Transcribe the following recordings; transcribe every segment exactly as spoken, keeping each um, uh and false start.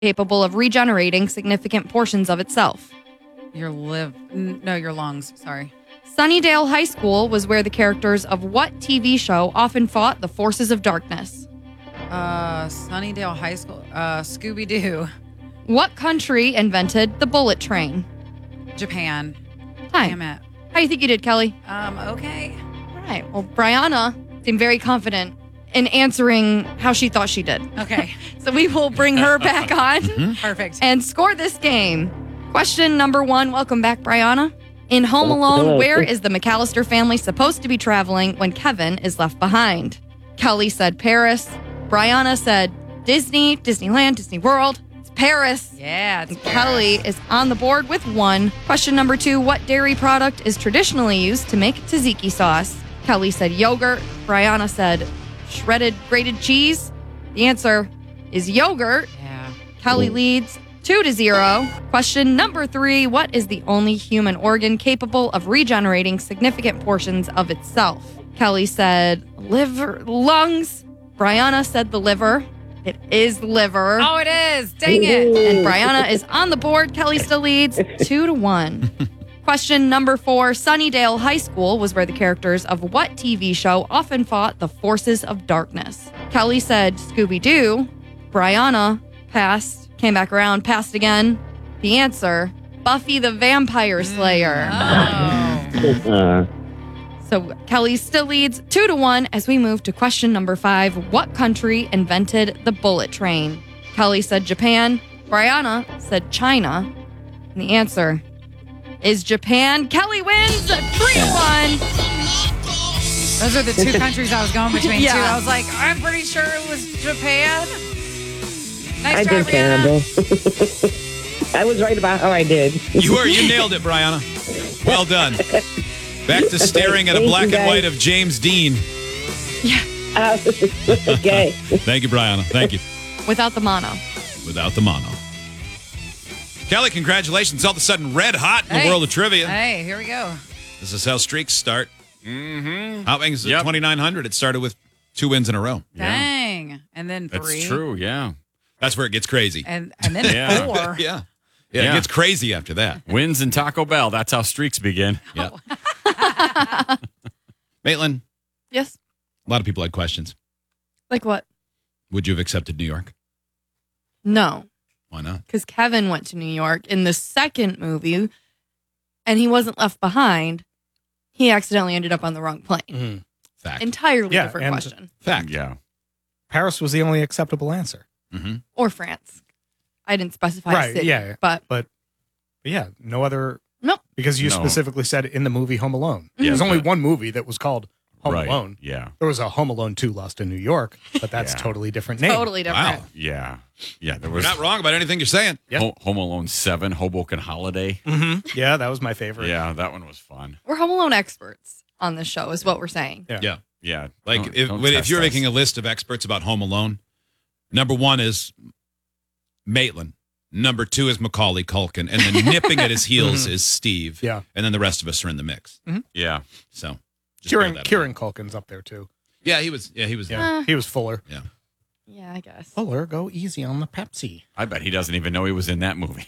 capable of regenerating significant portions of itself. Your live, no, your lungs. Sorry. Sunnydale High School was where the characters of what T V show often fought the forces of darkness? Uh, Sunnydale High School. Uh, Scooby Doo. What country invented the bullet train? Japan. Hi. Damn it. How do you think you did, Kelly? Um. Okay. All right. Well, Brianna seemed very confident in answering how she thought she did. Okay. So we will bring her back on Perfect. and score this game. Question number one. Welcome back, Brianna. In Home Alone, where is the McAllister family supposed to be traveling when Kevin is left behind? Kelly said Paris. Brianna said Disney, Disneyland, Disney World. It's Paris. Yeah. It's And Kelly is on the board with one. Question number two. What dairy product is traditionally used to make tzatziki sauce? Kelly said yogurt. Brianna said shredded grated cheese. The answer is yogurt. Yeah. Kelly leads two to zero. Question number three. What is the only human organ capable of regenerating significant portions of itself? Kelly said liver, lungs. Brianna said the liver. It is the liver. Oh, it is. Dang it. And Brianna is on the board. Kelly still leads two to one. Question number four. Sunnydale High School was where the characters of what T V show often fought the forces of darkness? Kelly said Scooby-Doo. Brianna passed, came back around, passed again. The answer, Buffy the Vampire Slayer. Oh. Uh, So Kelly still leads two to one as we move to question number five. What country invented the bullet train? Kelly said Japan. Brianna said China. And the answer is Japan. Kelly wins three to one. Those are the two countries I was going between, Yeah. too. I was like, I'm pretty sure it was Japan. Nice I try, did Brianna. Canada. I was right about how I did. You were. You nailed it, Brianna. Well done. Back to staring at a Thank black you, and guys. white of James Dean. Uh, okay. Thank you, Brianna. Thank you. Without the mono. Without the mono. Kelly, congratulations. All of a sudden, red hot in Hey. the world of trivia. Hey, here we go. This is how streaks start. Mm-hmm. Hot Wings Yep. at twenty-nine hundred. It started with two wins in a row. Dang. And then three. That's true, yeah. That's where it gets crazy. And, and then Yeah. four. Yeah. Yeah, Yeah. it gets crazy after that. Wins and Taco Bell. That's how streaks begin. Yeah. Maitland, Yes. a lot of people had questions. Like what? Would you have accepted New York? No. Why not? Because Kevin went to New York in the second movie and he wasn't left behind. He accidentally ended up on the wrong plane. Mhm. Fact. Entirely Yeah, different and- question. Fact. Yeah. Paris was the only acceptable answer. Mm-hmm. Or France. I didn't specify Right, city, yeah. but But yeah, no other. No. Because you No. specifically said in the movie Home Alone. Yeah, There's only but- one movie that was called Home right. Alone. Yeah. There was a Home Alone two Lost in New York, but that's Yeah. totally different name. totally different. Wow. Yeah. Yeah. There You're was not wrong about anything you're saying. Yep. Ho- Home Alone seven, Hoboken Holiday. Mm-hmm. Yeah, that was my favorite. Yeah, that one was fun. We're Home Alone experts on this show, is what we're saying. Yeah. Yeah. Yeah. Like don't- if, don't when- if test you're us. making a list of experts about Home Alone, number one is Maitland. Number two is Macaulay Culkin. And then nipping at his heels is Steve. Yeah. And then the rest of us are in the mix. Yeah. So just bear Kieran, that in Kieran Culkin's up there too. Yeah, he was. Yeah, he was. Yeah, Uh. he was Fuller. Yeah, I guess. Fuller, go easy on the Pepsi. I bet he doesn't even know he was in that movie.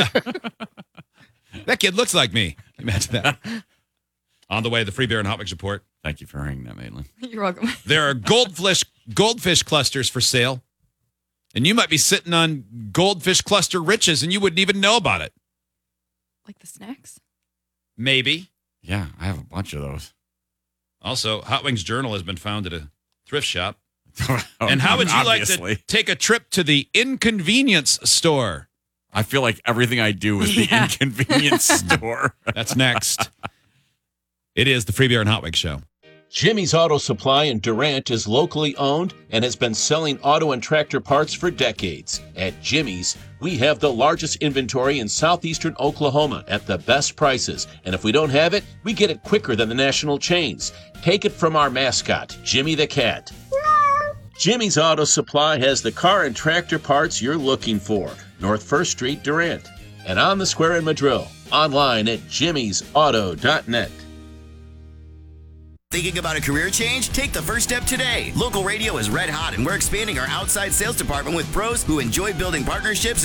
That kid looks like me. Imagine that. On the way, the Free Beer and Hot Wings report. Thank you for hearing that, Maitland. You're welcome. There are goldfish goldfish clusters for sale, and you might be sitting on goldfish cluster riches, and you wouldn't even know about it. Like the snacks? Maybe. Yeah, I have a bunch of those. Also, Hot Wings Journal has been found at a thrift shop. Oh, And how would you obviously. like to take a trip to the Inconvenience Store? I feel like everything I do is the Yeah. inconvenience store. That's next. It is the Free Beer and Hot Wings Show. Jimmy's Auto Supply in Durant is locally owned and has been selling auto and tractor parts for decades. At Jimmy's, we have the largest inventory in southeastern Oklahoma at the best prices. And if we don't have it, we get it quicker than the national chains. Take it from our mascot, Jimmy the Cat. Jimmy's Auto Supply has the car and tractor parts you're looking for. North First Street, Durant. And on the square in Madrill. Online at jimmys auto dot net. Thinking about a career change? Take the first step today. Local radio is red hot, and we're expanding our outside sales department with pros who enjoy building partnerships